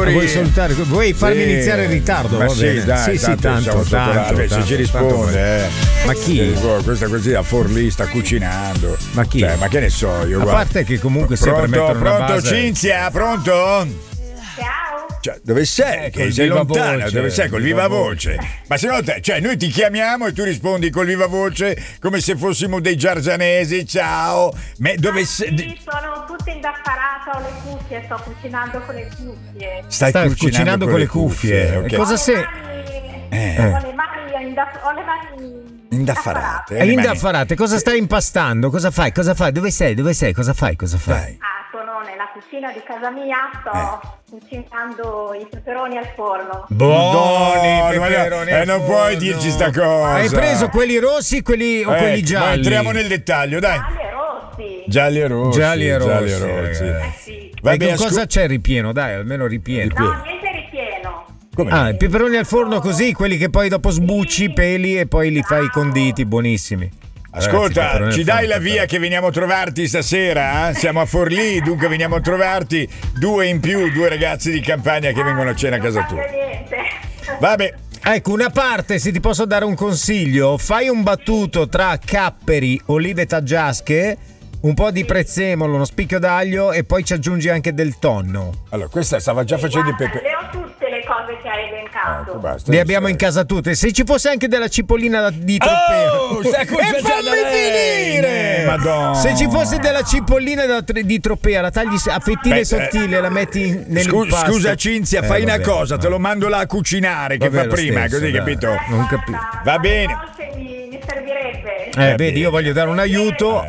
ascoltatori. Vuoi farmi iniziare in ritardo? Ma va sì, bene. dai, sì, tanto. Se ci risponde, Ma chi? Questa così a Forlì sta cucinando. Ma chi? Cioè, ma che ne so io? A parte che comunque sempre mettono una pronto, base. Cinzia, pronto? Ciao. Cioè, dove sei? Che sei lontana, dove sei col viva voce? Ma secondo te, cioè, noi ti chiamiamo e tu rispondi col viva voce come se fossimo dei giargianesi, ciao. Ma dove sei? Sì, sono tutta indaffarata, ho le cuffie, sto cucinando con le cuffie. Stai cucinando con le cuffie. Okay. Cosa sei? Ho le mani Indaffarate. Indaffarate, cosa stai impastando? Cosa fai? Dove sei? Cosa fai? Dai. Sono nella cucina di casa mia, sto cucinando i peperoni al forno. Buoni peperoni. Non puoi dirci sta cosa. Hai preso quelli rossi o quelli gialli? Ma entriamo nel dettaglio, dai. Gialli e rossi. Sì. Va bene, cosa c'è ripieno? Dai, almeno ripieno. No, niente ripieno. Come? I peperoni al forno così, quelli che poi dopo sbucci, peli e poi li fai conditi, buonissimi. Ascolta, ragazzi, ci dai la via che veniamo a trovarti stasera? Eh? Siamo a Forlì, dunque veniamo a trovarti. 2 in più, 2 ragazzi di campagna che vengono a cena a casa tua. Vabbè. Ecco, una parte, se ti posso dare un consiglio, fai un battuto tra capperi, olive taggiasche, un po' di prezzemolo, uno spicchio d'aglio e poi ci aggiungi anche del tonno. Allora, questa stava già facendo i pepe. Le ho tutte le cose che hai elencato. Basta, Le abbiamo in casa tutte. Se ci fosse anche della cipollina di Tropea. Oh, sta finire! Madonna. Se ci fosse della cipollina di Tropea, la tagli a fettine sottili e la metti nell'impasto. Scusa Cinzia, fai una cosa, te lo mando là a cucinare che fa prima, stesso, così, dai. capito? Non capisco. Va bene. Mi servirebbe. Vedi, io voglio dare un aiuto.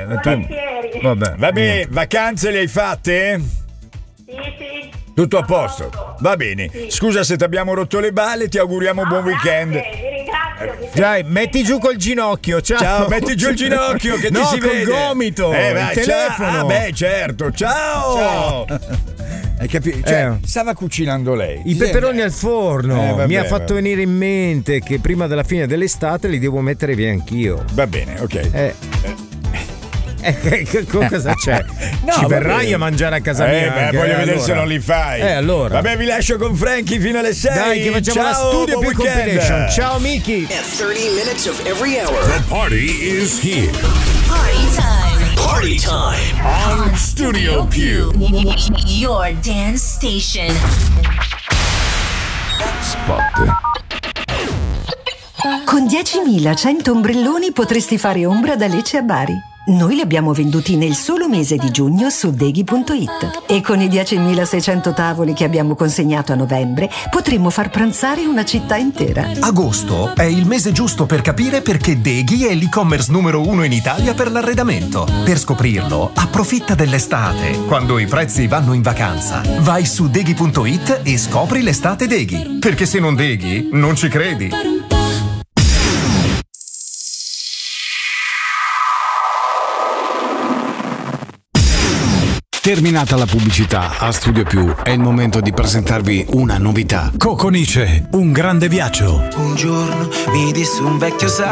Va bene, vacanze le hai fatte? Sì. Tutto a posto, va bene. Scusa se ti abbiamo rotto le balle, ti auguriamo un buon weekend. Vi ringrazio. Dai, metti giù col ginocchio, ciao. Ciao, metti giù il ginocchio che ti si vede. No, col gomito, vai, il telefono. Certo, ciao. Hai capito? Cioè, stava cucinando lei. I peperoni al forno. Vabbè, Mi ha fatto venire in mente che prima della fine dell'estate li devo mettere via anch'io. Va bene, ok. Cosa c'è? Ci verrai a mangiare a casa mia? Voglio vedere se non li fai. Allora. Vabbè, vi lascio con Frankie fino alle 6. Dai, che facciamo la studio più compilation. Ciao, Miki. 30 minutes of every hour. The party is here. Party time On Studio Q. Your dance station. Spot. Con 10.100 ombrelloni potresti fare ombra da Lecce a Bari. Noi li abbiamo venduti nel solo mese di giugno su Deghi.it e con i 10.600 tavoli che abbiamo consegnato a novembre potremmo far pranzare una città intera. Agosto è il mese giusto per capire perché Deghi è l'e-commerce numero 1 in Italia per l'arredamento. Per scoprirlo, approfitta dell'estate, quando i prezzi vanno in vacanza. Vai su Deghi.it e scopri l'estate Deghi, perché se non Deghi, non ci credi. Terminata la pubblicità, a Studio Più è il momento di presentarvi una novità. Coconice, un grande viaggio. Un giorno mi disse un vecchio